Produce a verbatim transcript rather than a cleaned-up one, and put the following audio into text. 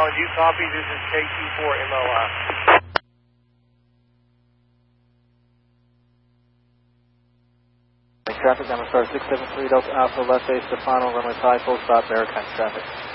Holland, you copy? This is K Q four M O I. Traffic, number star six seven three Delta Alpha, left base to final, runway five, full stop, Veracruz traffic.